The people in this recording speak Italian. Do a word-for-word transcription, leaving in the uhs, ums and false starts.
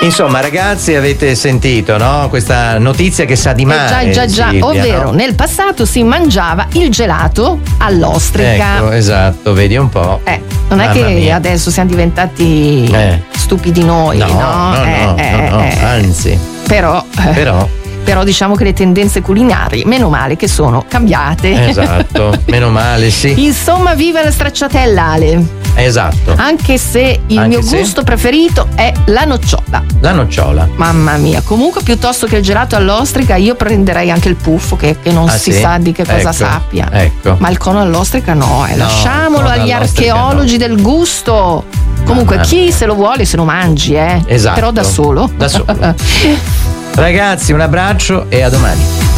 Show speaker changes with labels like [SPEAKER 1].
[SPEAKER 1] Insomma, ragazzi, avete sentito, no? Questa notizia che sa di male.
[SPEAKER 2] Eh già, già, già.
[SPEAKER 1] Silvia,
[SPEAKER 2] Ovvero,
[SPEAKER 1] no?
[SPEAKER 2] nel passato si mangiava il gelato all'ostrica.
[SPEAKER 1] Ecco, esatto, vedi un po'.
[SPEAKER 2] Eh, non è
[SPEAKER 1] Mamma
[SPEAKER 2] che
[SPEAKER 1] mia.
[SPEAKER 2] adesso siamo diventati
[SPEAKER 1] Eh.
[SPEAKER 2] stupidi noi, no?
[SPEAKER 1] No, no,
[SPEAKER 2] Eh,
[SPEAKER 1] no,
[SPEAKER 2] eh,
[SPEAKER 1] no, no,
[SPEAKER 2] eh.
[SPEAKER 1] anzi.
[SPEAKER 2] Però, eh,
[SPEAKER 1] Però,
[SPEAKER 2] però diciamo che le tendenze culinarie, meno male che sono cambiate.
[SPEAKER 1] esatto, meno male, sì.
[SPEAKER 2] Insomma, viva la stracciatella, Ale.
[SPEAKER 1] Esatto.
[SPEAKER 2] Anche se il
[SPEAKER 1] Anche
[SPEAKER 2] mio
[SPEAKER 1] se?
[SPEAKER 2] gusto preferito è la nocciola.
[SPEAKER 1] La nocciola.
[SPEAKER 2] Mamma mia, comunque piuttosto che il gelato all'ostrica io prenderei anche il puffo che, che non
[SPEAKER 1] Ah,
[SPEAKER 2] si
[SPEAKER 1] sì?
[SPEAKER 2] sa di che cosa
[SPEAKER 1] Ecco,
[SPEAKER 2] sappia.
[SPEAKER 1] Ecco.
[SPEAKER 2] Ma il cono all'ostrica no, eh.
[SPEAKER 1] No,
[SPEAKER 2] lasciamolo
[SPEAKER 1] il cono
[SPEAKER 2] agli
[SPEAKER 1] all'ostrica
[SPEAKER 2] archeologi del gusto. Comunque
[SPEAKER 1] Mamma
[SPEAKER 2] chi
[SPEAKER 1] mia.
[SPEAKER 2] se lo vuole se lo mangi, eh.
[SPEAKER 1] Esatto.
[SPEAKER 2] Però da solo.
[SPEAKER 1] Da solo. Ragazzi, un abbraccio e a domani.